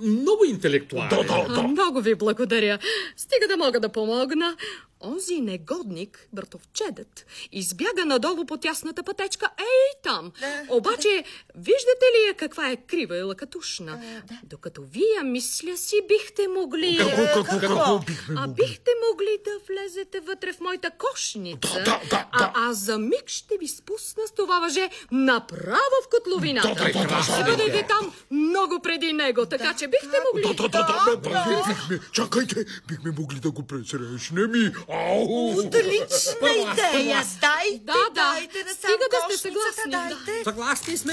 много интелектуален. Да. Много ви благодаря. Стига да мога да помогна. Онзи негодник, братовчедът, избяга надолу по тясната пътечка, ей там. Обаче, виждате ли я каква е крива и лакатушна? Докато вие, мисля си, бихте могли... Какво бихме могли? Бихте могли да влезете вътре в моята кошница. Да. А за миг ще ви спусна с това въже направо в котловината. Ще бъдете там много преди него, така че бихте могли... Бихме. Чакайте, бихме могли да го пресрещнем и... Отлична идея! Дайте Да. насам Стига да сте кошницата, съгласни. дайте. Съгласни сме.